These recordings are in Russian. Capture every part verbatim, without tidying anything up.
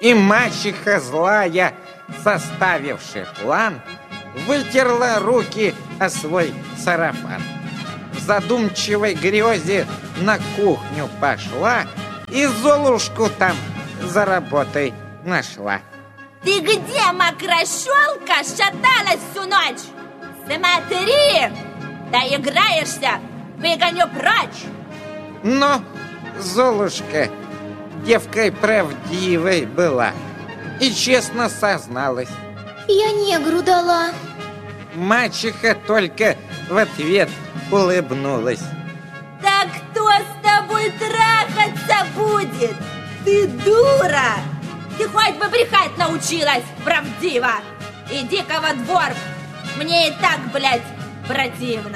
И мачеха злая, составивши план, вытерла руки о свой сарафан. В задумчивой грезе на кухню пошла и Золушку там за работой нашла. Ты где, мокрощелка, шаталась всю ночь? Смотри, доиграешься, выгоню прочь. Но Золушка девкой правдивой была и честно созналась. Я негру дала. Мачеха только в ответ улыбнулась. Так кто с тобой трахаться будет? Ты дура! Ты хоть бы брехать научилась правдиво. Иди-ка во двор, мне и так, блядь, противно.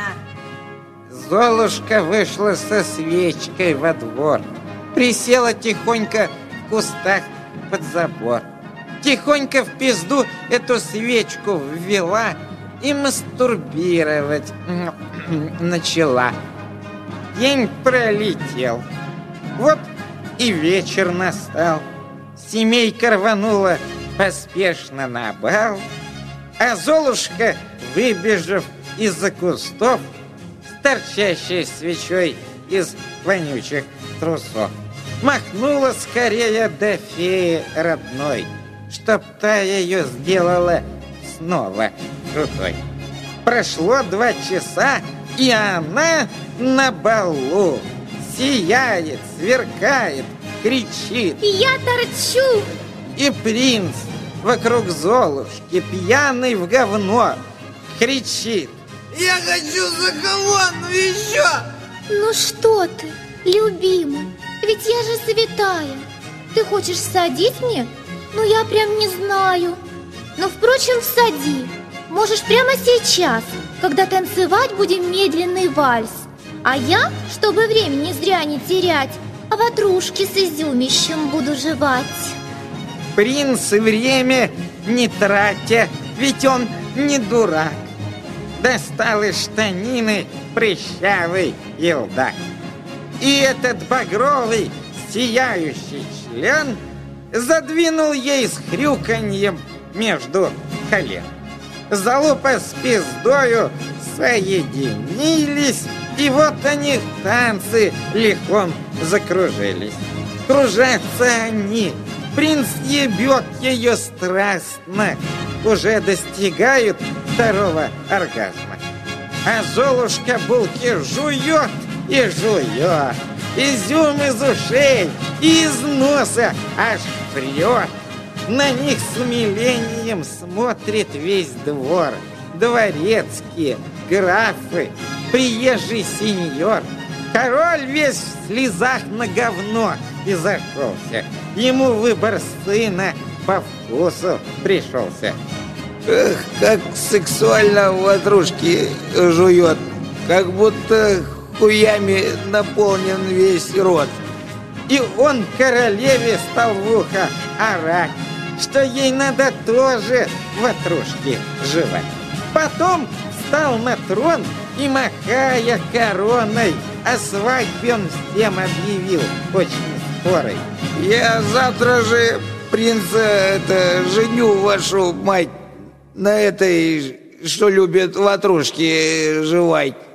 Золушка вышла со свечкой во двор, присела тихонько в кустах под забор. Тихонько в пизду эту свечку ввела и мастурбировать начала. День пролетел, вот и вечер настал. Семейка рванула поспешно на бал, а Золушка, выбежав из-за кустов, с торчащей свечой из вонючих трусов, махнула скорее до феи родной, чтоб та ее сделала снова крутой. Прошло два часа, и она на балу сияет, сверкает, кричит. Я торчу! И принц вокруг Золушки, пьяный в говно, кричит: я хочу заковонну еще! Ну что ты, любимый, ведь я же святая. Ты хочешь садить мне? Ну я прям не знаю. Но, впрочем, всади. Можешь прямо сейчас, когда танцевать будем медленный вальс. А я, чтобы времени зря не терять, а ватрушки с изюмищем буду жевать. Принц время не тратя, ведь он не дурак, достал из штанины прыщавый елдак. И этот багровый, сияющий член задвинул ей с хрюканьем между колен. Залупа с пиздою соединились, и вот они в танцы легком закружились. Кружатся они, принц ебет ее страстно, уже достигают второго оргазма. А Золушка булки жует и жует, изюм из ушей и из носа аж прет. На них с умилением смотрит весь двор, дворецкие, графы, приезжий сеньор. Король весь в слезах на говно и зашелся. Ему выбор сына по вкусу пришелся. Эх, как сексуально ватрушки жует, как будто хуями наполнен весь рот. И он королеве стал в ухо орать, что ей надо тоже ватрушки жевать. Потом встал на трон и, махая короной, о свадьбе он всем объявил очень скорой. Я завтра же, принца, это, женю вашу мать на этой, что любит ватрушки жевать.